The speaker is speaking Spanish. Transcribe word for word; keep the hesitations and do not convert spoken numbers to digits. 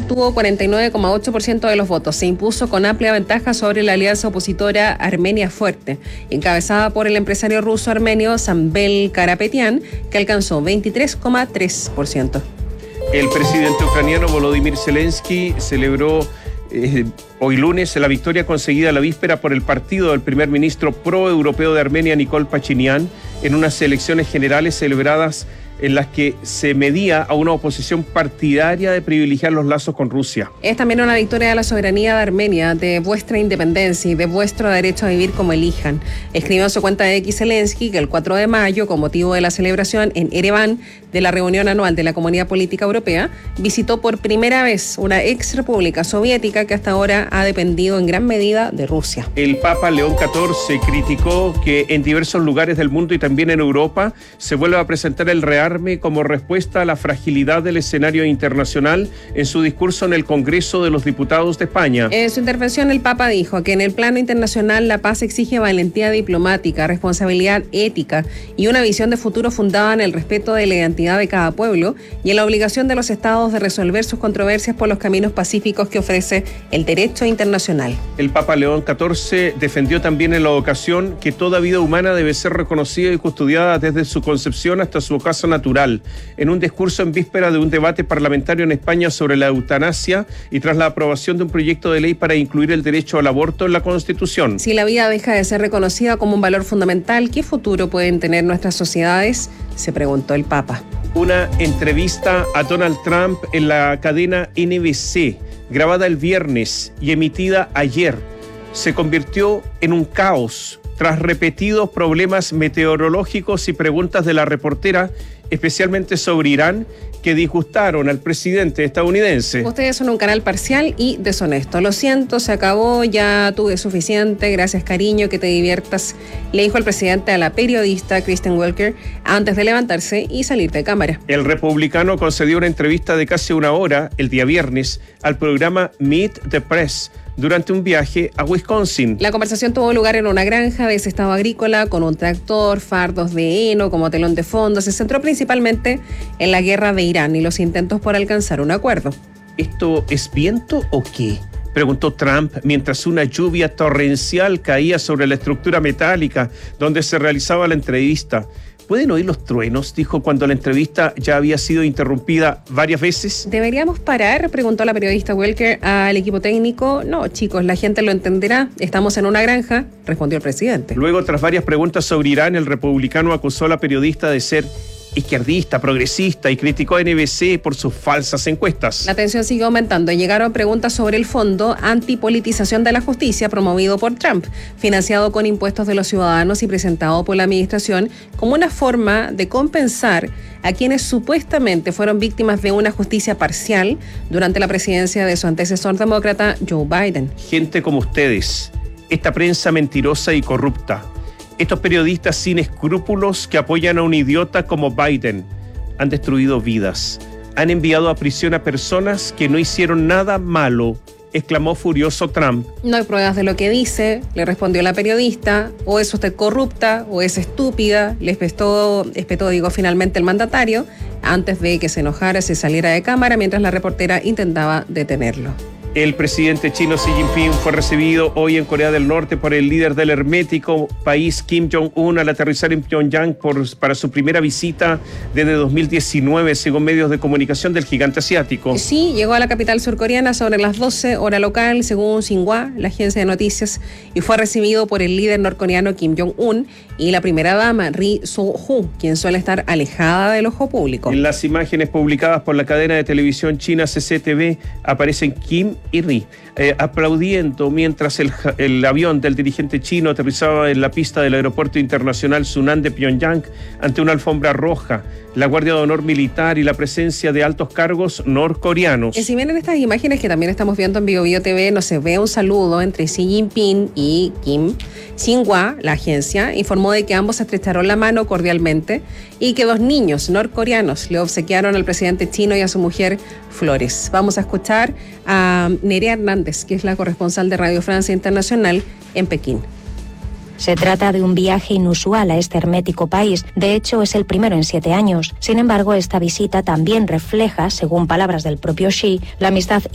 obtuvo cuarenta y nueve coma ocho por ciento de los votos. Se impuso con amplia ventaja sobre la alianza opositora Armenia Fuerte, encabezada por el empresario ruso armenio Samvel Karapetyan, que alcanzó veintitrés coma tres por ciento. El presidente ucraniano Volodymyr Zelensky celebró eh, hoy lunes la victoria conseguida la víspera por el partido del primer ministro pro-europeo de Armenia, Nikol Pashinyan, en unas elecciones generales celebradas en las que se medía a una oposición partidaria de privilegiar los lazos con Rusia. Es también una victoria de la soberanía de Armenia, de vuestra independencia y de vuestro derecho a vivir como elijan. Escribió en su cuenta de X Zelensky que el cuatro de mayo, con motivo de la celebración en Ereván de la reunión anual de la Comunidad Política Europea, visitó por primera vez una ex república soviética que hasta ahora ha dependido en gran medida de Rusia. El Papa León catorce criticó que en diversos lugares del mundo y también en Europa se vuelva a presentar el rearme como respuesta a la fragilidad del escenario internacional en su discurso en el Congreso de los Diputados de España. En su intervención, el Papa dijo que en el plano internacional la paz exige valentía diplomática, responsabilidad ética y una visión de futuro fundada en el respeto de la identidad de cada pueblo y en la obligación de los estados de resolver sus controversias por los caminos pacíficos que ofrece el derecho internacional. El Papa León catorce defendió también en la ocasión que toda vida humana debe ser reconocida y custodiada desde su concepción hasta su ocaso natural. En un discurso en víspera de un debate parlamentario en España sobre la eutanasia y tras la aprobación de un proyecto de ley para incluir el derecho al aborto en la Constitución. Si la vida deja de ser reconocida como un valor fundamental, ¿qué futuro pueden tener nuestras sociedades?, se preguntó el Papa. Una entrevista a Donald Trump en la cadena N B C, grabada el viernes y emitida ayer, se convirtió en un caos tras repetidos problemas meteorológicos y preguntas de la reportera, especialmente sobre Irán, que disgustaron al presidente estadounidense. Ustedes son un canal parcial y deshonesto. Lo siento, se acabó, ya tuve suficiente, gracias cariño, que te diviertas, le dijo el presidente a la periodista Kristen Welker antes de levantarse y salir de cámara. El republicano concedió una entrevista de casi una hora el día viernes al programa Meet the Press durante un viaje a Wisconsin. La conversación tuvo lugar en una granja de ese estado agrícola con un tractor, fardos de heno como telón de fondo. Se centró principalmente en la guerra de Irán y los intentos por alcanzar un acuerdo. ¿Esto es viento o qué?, preguntó Trump mientras una lluvia torrencial caía sobre la estructura metálica donde se realizaba la entrevista. ¿Pueden oír los truenos?, dijo cuando la entrevista ya había sido interrumpida varias veces. ¿Deberíamos parar?, preguntó la periodista Welker al equipo técnico. No, chicos, la gente lo entenderá. Estamos en una granja, respondió el presidente. Luego, tras varias preguntas sobre Irán, el republicano acusó a la periodista de ser izquierdista, progresista y criticó a N B C por sus falsas encuestas. La tensión siguió aumentando y llegaron preguntas sobre el fondo antipolitización de la justicia promovido por Trump, financiado con impuestos de los ciudadanos y presentado por la administración como una forma de compensar a quienes supuestamente fueron víctimas de una justicia parcial durante la presidencia de su antecesor demócrata Joe Biden. Gente como ustedes, esta prensa mentirosa y corrupta, estos periodistas sin escrúpulos que apoyan a un idiota como Biden, han destruido vidas, han enviado a prisión a personas que no hicieron nada malo, exclamó furioso Trump. No hay pruebas de lo que dice, le respondió la periodista. O es usted corrupta o es estúpida, le espetó, espetó, digo, finalmente el mandatario, antes de que se enojara, se saliera de cámara mientras la reportera intentaba detenerlo. El presidente chino Xi Jinping fue recibido hoy en Corea del Norte por el líder del hermético país Kim Jong-un al aterrizar en Pyongyang por, para su primera visita desde dos mil diecinueve, según medios de comunicación del gigante asiático. Sí, llegó a la capital surcoreana sobre las doce hora local, según Xinhua, la agencia de noticias, y fue recibido por el líder norcoreano Kim Jong-un y la primera dama Ri Su-Ju, quien suele estar alejada del ojo público. En las imágenes publicadas por la cadena de televisión china C C T V aparecen Kim y Ri eh, aplaudiendo mientras el, el avión del dirigente chino aterrizaba en la pista del aeropuerto internacional Sunan de Pyongyang ante una alfombra roja, la Guardia de Honor Militar y la presencia de altos cargos norcoreanos. Y si bien en estas imágenes que también estamos viendo en Bio Bio T V no se ve un saludo entre Xi Jinping y Kim, Xinhua, la agencia, informó de que ambos estrecharon la mano cordialmente y que dos niños norcoreanos le obsequiaron al presidente chino y a su mujer flores. Vamos a escuchar a Nerea Hernández, que es la corresponsal de Radio Francia Internacional en Pekín. Se trata de un viaje inusual a este hermético país. De hecho, es el primero en siete años. Sin embargo, esta visita también refleja, según palabras del propio Xi, la amistad